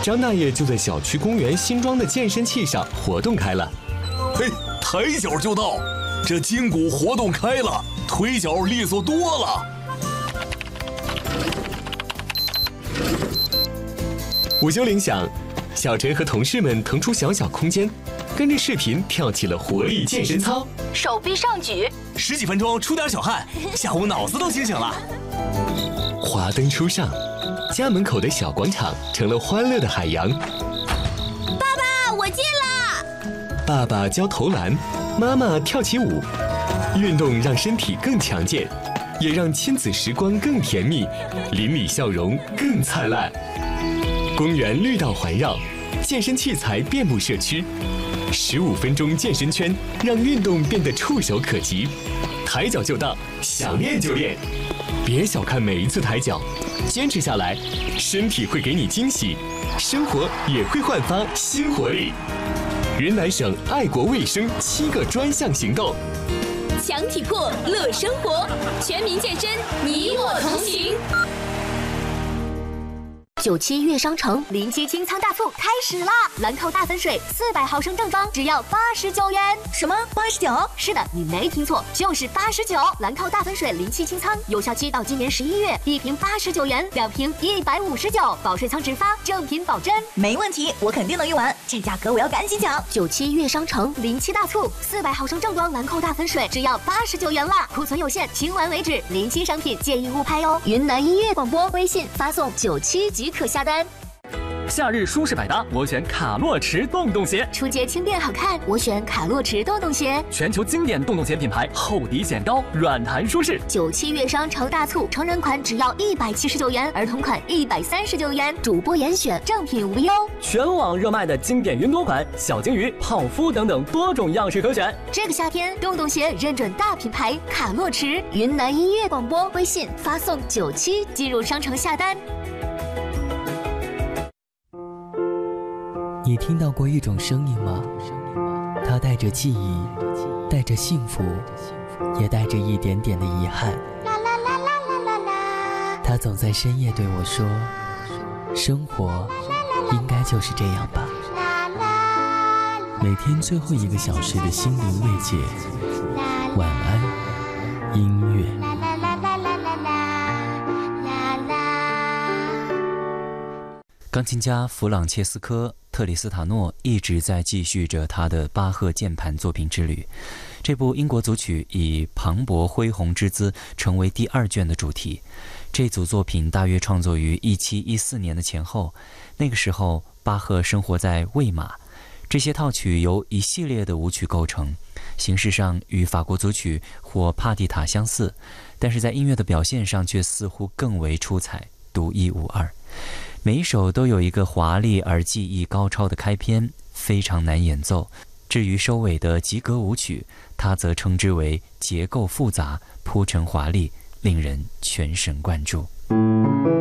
张大爷就在小区公园新装的健身器上活动开了。 嘿，抬脚就到，这筋骨活动开了，腿脚利索多了。 午休铃响，小陈和同事们腾出小小空间，跟着视频跳起了活力健身操， 手臂上举 ，10几分钟出点小汗，下午脑子都清醒了。 华灯初上，家门口的小广场成了欢乐的海洋。 爸爸，我进了。 爸爸教投篮，妈妈跳起舞，运动让身体更强健，也让亲子时光更甜蜜，邻里笑容更灿烂。公园绿道环绕，健身器材遍布社区，15分钟健身圈让运动变得触手可及，抬脚就到，想练就练。别小看每一次抬脚，坚持下来，身体会给你惊喜，生活也会焕发新活力。云南省爱国卫生7个专项行动， 强体魄乐生活，全民健身，你我同行。97悦商城临期清仓大促开始啦！兰蔻大粉水400毫升正装只要89元。 什么89？ 是的，你没听错，就是89。兰蔻大粉水临期清仓，有效期到今年11月，1瓶89元，2瓶159，保税仓直发，正品保真。 没问题，我肯定能用完，这价格我要赶紧抢。 97悦商城临期大促，400毫升正装兰蔻大粉水只要89元啦，库存有限，清完为止，临期商品建议勿拍哦。云南音乐广播微信发送97即可下单。 夏日舒适百搭，我选卡洛驰洞洞鞋； 春节轻便好看，我选卡洛驰洞洞鞋。 全球经典洞洞鞋品牌，厚底显高，软弹舒适。 97悦商城大促，成人款只要179元，儿童款139元，主播严选，正品无忧。 全网热卖的经典云朵款、小金鱼、泡芙等等多种样式可选。 这个夏天，洞洞鞋认准大品牌卡洛驰。云南音乐广播微信发送97进入商城下单。 你听到过一种声音吗？它带着记忆，带着幸福，也带着一点点的遗憾。它总在深夜对我说：“生活应该就是这样吧。”每天最后1个小时的心灵慰藉，晚安，音乐。钢琴家弗朗切斯科·特里斯塔诺一直在继续着他的巴赫键盘作品之旅。这部英国组曲以磅礴恢宏之姿成为第2卷的主题。这组作品大约创作于1714年的前后，那个时候巴赫生活在魏玛。这些套曲由一系列的舞曲构成，形式上与法国组曲或帕蒂塔相似，但是在音乐的表现上却似乎更为出彩，独一无二。每一首都有一个华丽而技艺高超的开篇，非常难演奏。至于收尾的吉格舞曲，他则称之为结构复杂、铺陈华丽，令人全神贯注。